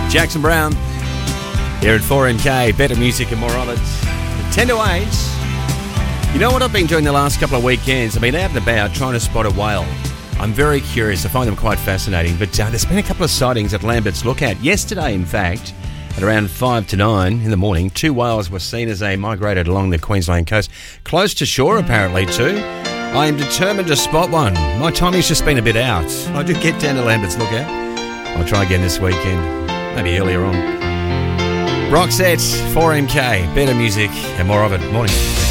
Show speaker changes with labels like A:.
A: Jackson Brown here at 4MK. Better music and more of it. 10 to 8. You know what I've been doing the last couple of weekends? I've been out and about trying to spot a whale. I'm very curious. I find them quite fascinating. But there's been a couple of sightings at Lambert's Lookout. Yesterday, in fact, at around 5 to 9 in the morning, 2 whales were seen as they migrated along the Queensland coast. Close to shore, apparently, too. I am determined to spot one. My timing's just been a bit out. I do get down to Lambert's Lookout. I'll try again this weekend. Maybe earlier on. Roxette, 4MK, better music and more of it. Morning.